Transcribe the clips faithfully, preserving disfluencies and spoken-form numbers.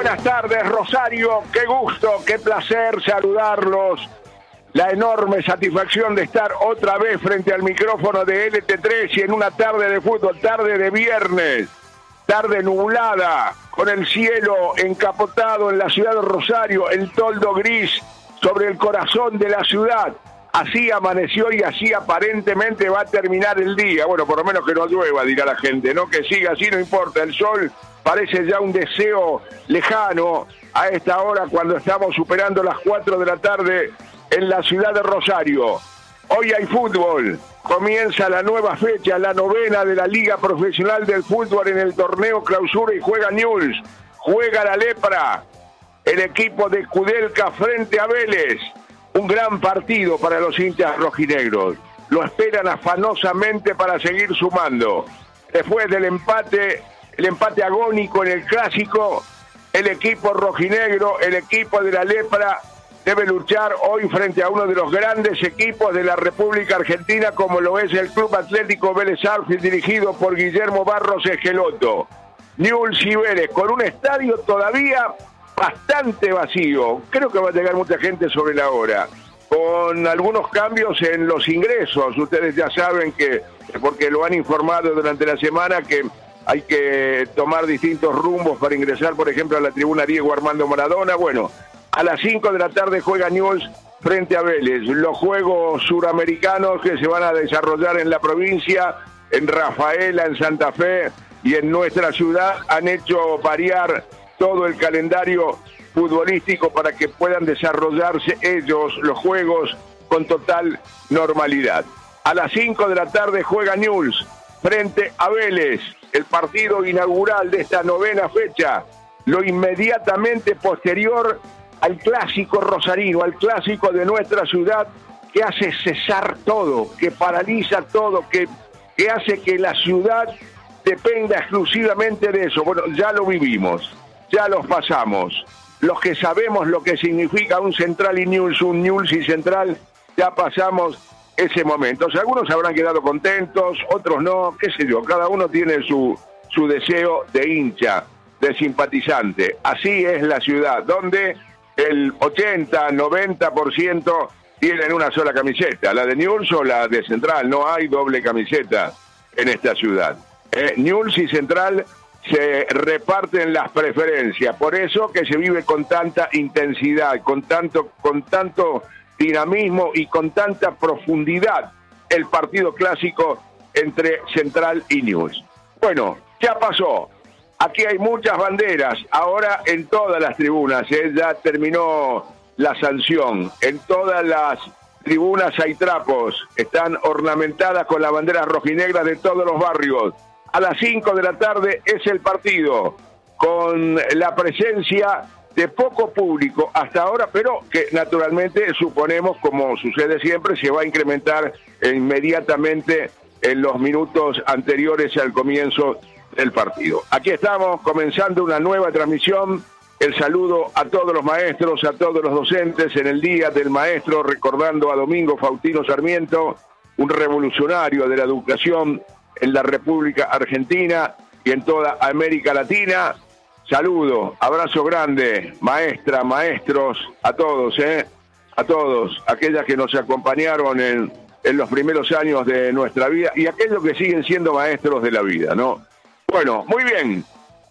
buenas tardes, Rosario. Qué gusto, qué placer saludarlos. La enorme satisfacción de estar otra vez frente al micrófono de L T tres y en una tarde de fútbol, tarde de viernes, tarde nublada, con el cielo encapotado en la ciudad de Rosario, el toldo gris sobre el corazón de la ciudad. Así amaneció y así aparentemente va a terminar el día. Bueno, por lo menos que no llueva, dirá la gente, ¿no? Que siga así, no importa. El sol parece ya un deseo lejano a esta hora cuando estamos superando las cuatro de la tarde en la ciudad de Rosario. Hoy hay fútbol. Comienza la nueva fecha, la novena de la Liga Profesional del Fútbol en el torneo Clausura y juega Newell's. Juega la Lepra, el equipo de Kudelka frente a Vélez. Un gran partido para los hinchas rojinegros. Lo esperan afanosamente para seguir sumando. Después del empate, el empate agónico en el clásico, el equipo rojinegro, el equipo de la Lepra, debe luchar hoy frente a uno de los grandes equipos de la República Argentina, como lo es el Club Atlético Vélez Sarsfield, dirigido por Guillermo Barros Esqueloto. Newell's y Vélez, con un estadio todavía bastante vacío. Creo que va a llegar mucha gente sobre la hora, con algunos cambios en los ingresos. Ustedes ya saben que, porque lo han informado durante la semana, que hay que tomar distintos rumbos para ingresar, por ejemplo, a la tribuna Diego Armando Maradona. Bueno, a las cinco de la tarde juega Newell's frente a Vélez. Los Juegos Suramericanos que se van a desarrollar en la provincia, en Rafaela, en Santa Fe y en nuestra ciudad, han hecho variar todo el calendario futbolístico para que puedan desarrollarse ellos, los juegos, con total normalidad. A las cinco de la tarde juega Newell's frente a Vélez, el partido inaugural de esta novena fecha, lo inmediatamente posterior al clásico rosarino, al clásico de nuestra ciudad, que hace cesar todo, que paraliza todo, que, que hace que la ciudad dependa exclusivamente de eso. Bueno, ya lo vivimos. Ya los pasamos. Los que sabemos lo que significa un Central y Newell's, un Newell's y Central, ya pasamos ese momento. O sea, algunos habrán quedado contentos, otros no, qué sé yo. Cada uno tiene su, su deseo de hincha, de simpatizante. Así es la ciudad, donde el ochenta, noventa por ciento tienen una sola camiseta. La de Newell's o la de Central. No hay doble camiseta en esta ciudad. Eh, Newell's y Central se reparten las preferencias, por eso que se vive con tanta intensidad, con tanto, con tanto dinamismo y con tanta profundidad el partido clásico entre Central y Newell's. Bueno, ya pasó, aquí hay muchas banderas, ahora en todas las tribunas, ¿eh? Ya terminó la sanción, en todas las tribunas hay trapos, están ornamentadas con las banderas rojinegras de todos los barrios. A las cinco de la tarde es el partido, con la presencia de poco público hasta ahora, pero que naturalmente suponemos, como sucede siempre, se va a incrementar inmediatamente en los minutos anteriores al comienzo del partido. Aquí estamos comenzando una nueva transmisión. El saludo a todos los maestros, a todos los docentes en el Día del Maestro, recordando a Domingo Faustino Sarmiento, un revolucionario de la educación en la República Argentina y en toda América Latina. Saludo, abrazo grande, maestra, maestros, a todos, ¿eh? A todos, aquellas que nos acompañaron en, en los primeros años de nuestra vida y aquellos que siguen siendo maestros de la vida, ¿no? Bueno, muy bien.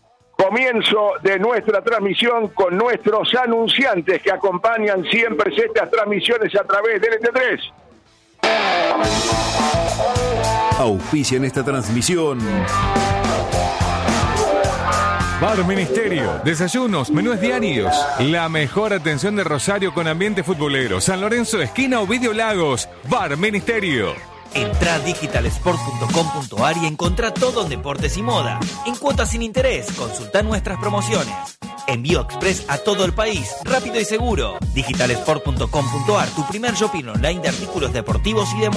Comienzo de nuestra transmisión con nuestros anunciantes que acompañan siempre estas transmisiones a través de L T tres. Auspicia en esta transmisión Bar Ministerio, desayunos, menús diarios, la mejor atención de Rosario con ambiente futbolero. San Lorenzo, esquina Ovidio Lagos. Bar Ministerio. Entrá a digital sport punto com punto a r y encontrá todo en deportes y moda. En cuotas sin interés, consultá nuestras promociones. Envío express a todo el país, rápido y seguro. digital sport punto com punto a r, tu primer shopping online de artículos deportivos y de moda.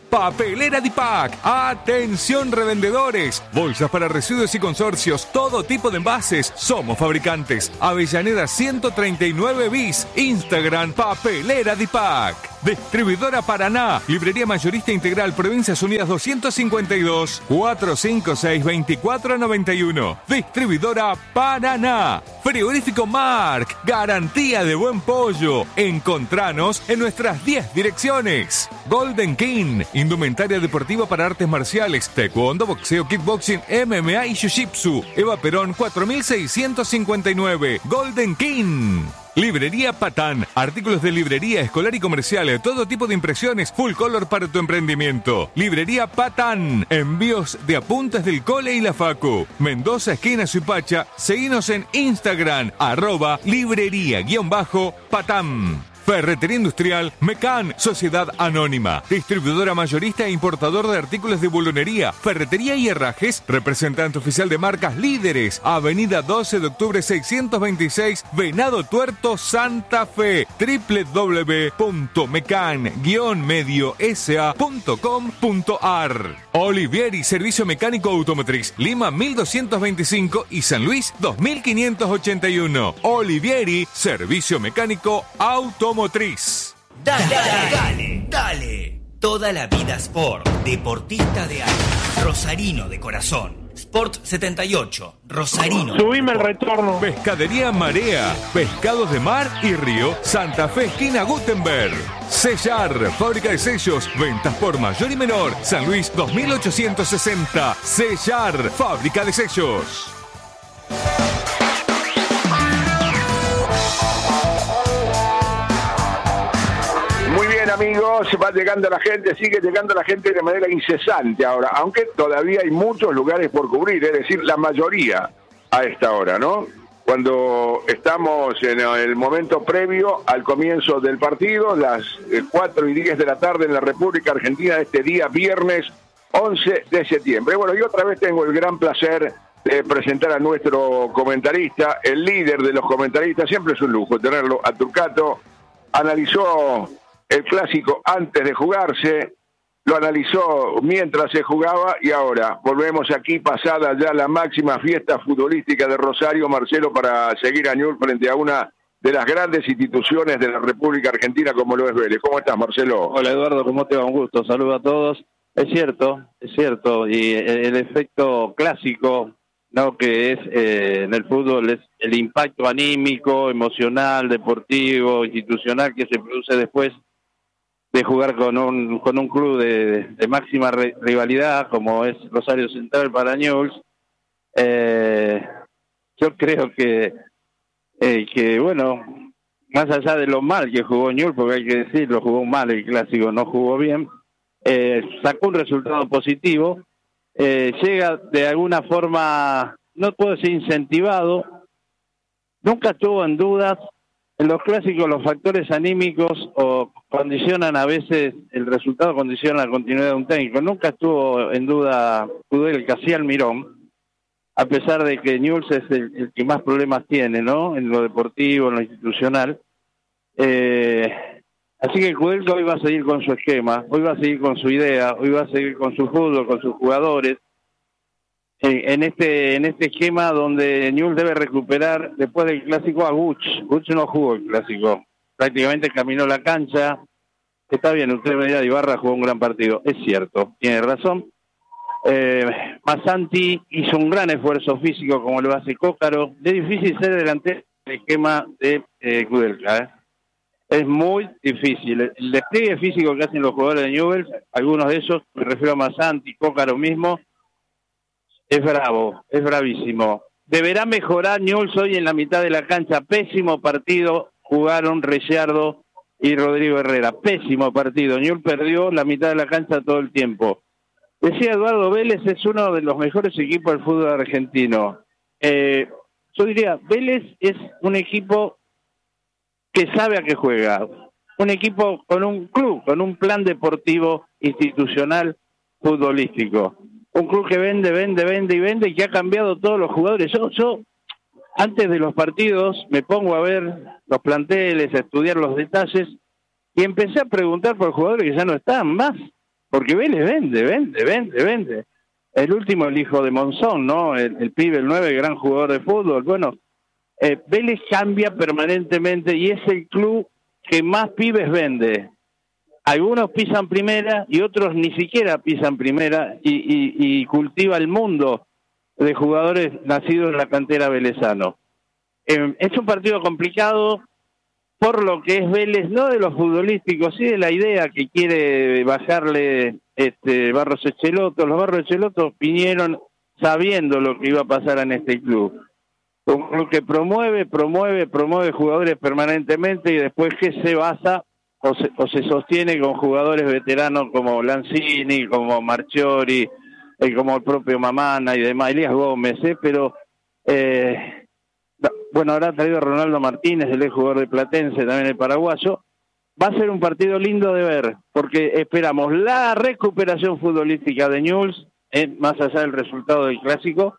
Papelera Dipac. Atención revendedores. Bolsas para residuos y consorcios. Todo tipo de envases. Somos fabricantes. Avellaneda ciento treinta y nueve bis. Instagram Papelera Dipac. Distribuidora Paraná. Librería mayorista integral. Provincias Unidas doscientos cincuenta y dos. cuatro cinco seis, veinticuatro noventa y uno. Distribuidora Paraná. Frigorífico Marc. Garantía de buen pollo. Encontranos en nuestras diez direcciones. Golden King. Indumentaria deportiva para artes marciales. Taekwondo, boxeo, kickboxing, M M A y Jiu-Jitsu. Eva Perón cuatro mil seiscientos cincuenta y nueve. Golden King. Librería Patán. Artículos de librería escolar y comercial. Todo tipo de impresiones full color para tu emprendimiento. Librería Patán. Envíos de apuntes del cole y la facu. Mendoza, esquina Suipacha. Seguinos en Instagram. Arroba librería guión bajo Patán. Ferretería Industrial Mecan, Sociedad Anónima, distribuidora mayorista e importador de artículos de boulonería, ferretería y herrajes, representante oficial de marcas líderes, Avenida doce de octubre seiscientos veintiséis, Venado Tuerto, Santa Fe, doble u doble u doble u punto mecan guión medio s a punto com punto a r. Olivieri, Servicio Mecánico Automotriz, Lima mil doscientos veinticinco y San Luis dos mil quinientos ochenta y uno. Olivieri, Servicio Mecánico Automotriz. Dale, dale, dale, dale. Toda la vida Sport. Deportista de alma. Rosarino de corazón. Sport setenta y ocho. Rosarino. Subime el retorno. Pescadería Marea. Pescados de mar y río. Santa Fe, esquina Gutenberg. Sellar. Fábrica de sellos. Ventas por mayor y menor. San Luis dos mil ochocientos sesenta. Sellar. Fábrica de sellos. Amigos, va llegando la gente, sigue llegando la gente de manera incesante ahora, aunque todavía hay muchos lugares por cubrir, es decir, la mayoría a esta hora, ¿no? Cuando estamos en el momento previo al comienzo del partido, las cuatro y diez de la tarde en la República Argentina, este día viernes once de septiembre. Bueno, y otra vez tengo el gran placer de presentar a nuestro comentarista, el líder de los comentaristas, siempre es un lujo tenerlo, a Turcato. Analizó el clásico antes de jugarse, lo analizó mientras se jugaba y ahora volvemos aquí pasada ya la máxima fiesta futbolística de Rosario, Marcelo, para seguir a Newell's frente a una de las grandes instituciones de la República Argentina como lo es Vélez. ¿Cómo estás, Marcelo? Hola, Eduardo, ¿cómo te va? Un gusto, saludo a todos. Es cierto, es cierto, y el, el efecto clásico, ¿no?, que es eh, en el fútbol, es el impacto anímico, emocional, deportivo, institucional que se produce después de jugar con un con un club de, de máxima re, rivalidad como es Rosario Central para Newell's. Eh, yo creo que eh, que bueno, más allá de lo mal que jugó Newell's, porque hay que decirlo, jugó mal el clásico, no jugó bien, eh, sacó un resultado positivo, eh, llega de alguna forma, no puedo decir incentivado, nunca estuvo en dudas. En los clásicos los factores anímicos o condicionan a veces, el resultado condiciona la continuidad de un técnico. Nunca estuvo en duda Tudel Casi Almirón, a pesar de que Newell's es el, el que más problemas tiene, ¿no?, en lo deportivo, en lo institucional. Eh, así que Kudelka hoy va a seguir con su esquema, hoy va a seguir con su idea, hoy va a seguir con su fútbol, con sus jugadores. En este en este esquema donde Newell's debe recuperar después del clásico a Guch. Guch no jugó el clásico, prácticamente caminó la cancha. Está bien, usted me dirá, Ibarra jugó un gran partido, es cierto, tiene razón. Eh, Masanti hizo un gran esfuerzo físico como lo hace Cócaro. Es difícil ser delantero del esquema de eh, Kudelka, ¿eh? Es muy difícil. El despliegue físico que hacen los jugadores de Newell's, algunos de esos, me refiero a Masanti, Cócaro mismo, es bravo, es bravísimo. Deberá mejorar Newell's hoy en la mitad de la cancha. Pésimo partido jugaron Reyardo y Rodrigo Herrera. Pésimo partido. Newell's perdió la mitad de la cancha todo el tiempo. Decía Eduardo, Vélez es uno de los mejores equipos del fútbol argentino. Eh, yo diría, Vélez es un equipo que sabe a qué juega. Un equipo con un club, con un plan deportivo, institucional, futbolístico. Un club que vende, vende, vende y vende y que ha cambiado todos los jugadores. Yo, yo antes de los partidos me pongo a ver los planteles, a estudiar los detalles y empecé a preguntar por jugadores que ya no están más. porque Vélez vende, vende, vende, vende. El último, el hijo de Monzón, ¿no? El, el pibe, el nueve, gran jugador de fútbol. Bueno, eh, Vélez cambia permanentemente y es el club que más pibes vende. Algunos pisan primera y otros ni siquiera pisan primera y, y, y cultiva el mundo de jugadores nacidos en la cantera velezano. Eh, es un partido complicado por lo que es Vélez, no de los futbolísticos, sí de la idea que quiere bajarle este Barros Echeloto. Los Barros Echeloto vinieron sabiendo lo que iba a pasar en este club. Un club que promueve, promueve, promueve jugadores permanentemente y después que se basa o se, o se sostiene con jugadores veteranos como Lanzini, como Marchiori, eh, como el propio Mamana y demás, Elías Gómez, eh, pero eh, bueno, ahora ha traído a Ronaldo Martínez, el ex jugador de Platense, también el paraguayo. Va a ser un partido lindo de ver, porque esperamos la recuperación futbolística de Newell's, eh, más allá del resultado del clásico,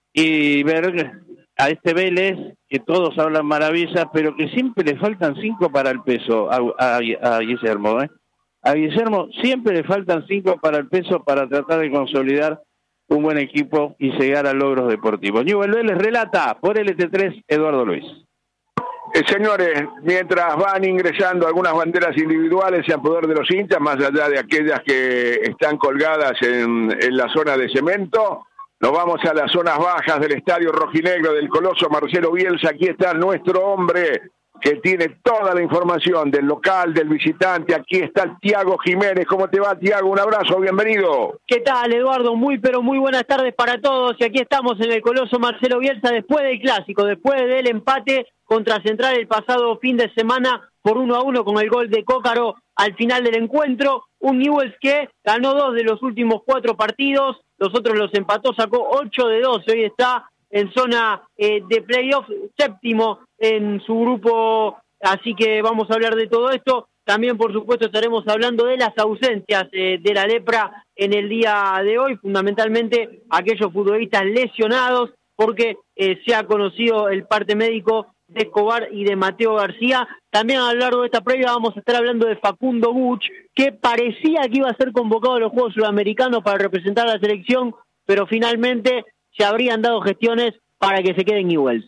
y ver a este Vélez, que todos hablan maravillas, pero que siempre le faltan cinco para el peso a, a, a Guillermo. ¿eh? A Guillermo siempre le faltan cinco para el peso para tratar de consolidar un buen equipo y llegar a logros deportivos. Newell's Vélez relata por L T tres, Eduardo Luis. Eh, señores, mientras van ingresando algunas banderas individuales en poder de los hinchas, más allá de aquellas que están colgadas en, en la zona de cemento, nos vamos a las zonas bajas del estadio rojinegro del Coloso Marcelo Bielsa. Aquí está nuestro hombre que tiene toda la información del local, del visitante. Aquí está Tiago Jiménez. ¿Cómo te va, Tiago? Un abrazo, bienvenido. ¿Qué tal, Eduardo? Muy, pero muy buenas tardes para todos. Y aquí estamos en el Coloso Marcelo Bielsa después del clásico, después del empate contra Central el pasado fin de semana por uno a uno con el gol de Cócaro al final del encuentro. Un Newell's que ganó dos de los últimos cuatro partidos, los otros los empató, sacó ocho de doce. Hoy está en zona eh, de playoff, séptimo en su grupo, así que vamos a hablar de todo esto. También, por supuesto, estaremos hablando de las ausencias eh, de la lepra en el día de hoy, fundamentalmente aquellos futbolistas lesionados, porque eh, se ha conocido el parte médico de Escobar y de Mateo García. También a lo largo de esta previa vamos a estar hablando de Facundo Buch, que parecía que iba a ser convocado a los Juegos Sudamericanos para representar a la selección, pero finalmente se habrían dado gestiones para que se quede en Newell's.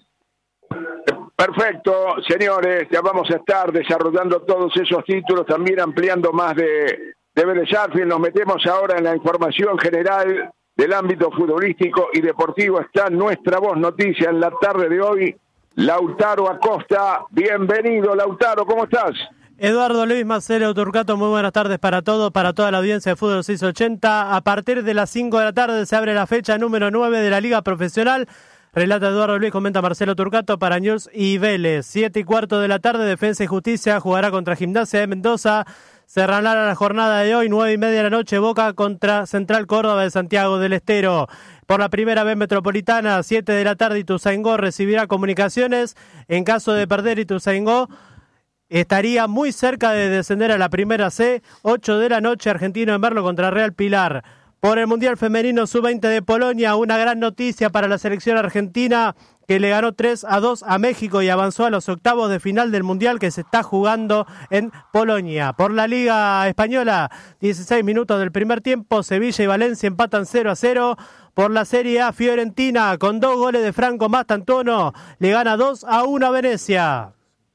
Perfecto, señores, ya vamos a estar desarrollando todos esos títulos, también ampliando más de, de Vélez Sarsfield. Nos metemos ahora en la información general del ámbito futbolístico y deportivo. Está nuestra voz noticia en la tarde de hoy, Lautaro Acosta. Bienvenido, Lautaro, ¿cómo estás? Eduardo Luis, Marcelo Turcato, muy buenas tardes para todos, para toda la audiencia de Fútbol seiscientos ochenta. A partir de las cinco de la tarde se abre la fecha número nueve de la Liga Profesional. Relata Eduardo Luis, comenta Marcelo Turcato para Newell's y Vélez. Siete y cuarto de la tarde, Defensa y Justicia jugará contra Gimnasia de Mendoza. Cerrará la jornada de hoy, nueve y media de la noche, Boca contra Central Córdoba de Santiago del Estero. Por la primera vez metropolitana, siete de la tarde, Ituzaingó recibirá Comunicaciones. En caso de perder Ituzaingó, estaría muy cerca de descender a la primera C. ocho de la noche, Argentino de Merlo contra Real Pilar. Por el Mundial Femenino sub veinte de Polonia, una gran noticia para la selección argentina que le ganó tres a dos a México y avanzó a los octavos de final del Mundial que se está jugando en Polonia. Por la Liga Española, dieciséis minutos del primer tiempo, Sevilla y Valencia empatan cero a cero. Por la Serie A, Fiorentina, con dos goles de Franco Mastantuono, le gana dos a uno a Venecia.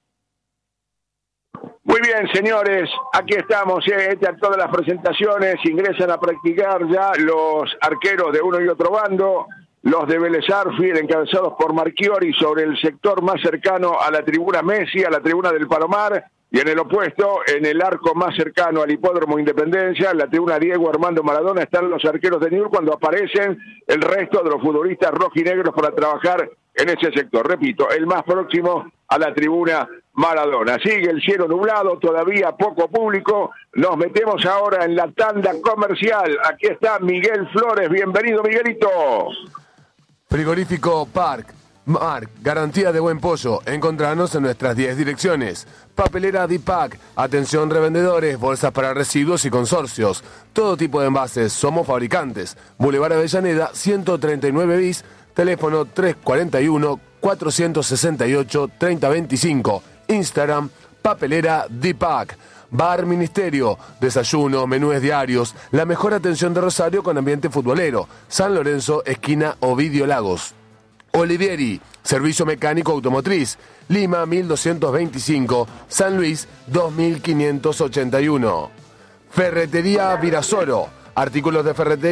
Muy bien, señores, aquí estamos, eh, hechas todas las presentaciones, ingresan a practicar ya los arqueros de uno y otro bando, los de Vélez Sarsfield, encabezados por Marchiori, sobre el sector más cercano a la tribuna Messi, a la tribuna del Palomar, y en el opuesto, en el arco más cercano al Hipódromo Independencia, en la tribuna Diego Armando Maradona, están los arqueros de Newell's cuando aparecen el resto de los futbolistas rojinegros para trabajar en ese sector. Repito, el más próximo a la tribuna Maradona. Sigue el cielo nublado, todavía poco público. Nos metemos ahora en la tanda comercial. Aquí está Miguel Flores. Bienvenido, Miguelito. Frigorífico Park. Marc, garantía de buen pollo. Encontranos en nuestras diez direcciones. Papelera Dipac, atención revendedores, bolsas para residuos y consorcios. Todo tipo de envases, somos fabricantes. Boulevard Avellaneda, ciento treinta y nueve bis, teléfono tres cuatro uno, cuatro seis ocho, tres cero dos cinco. Instagram, Papelera Dipac. Bar Ministerio, desayuno, menúes diarios, la mejor atención de Rosario con ambiente futbolero. San Lorenzo, esquina Ovidio Lagos. Olivieri, servicio mecánico automotriz. Lima mil doscientos veinticinco, San Luis dos mil quinientos ochenta y uno. Ferretería Virasoro, artículos de ferretería